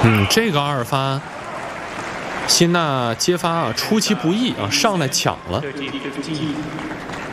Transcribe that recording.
这个二发，辛纳接发啊，出其不意啊，上来抢了。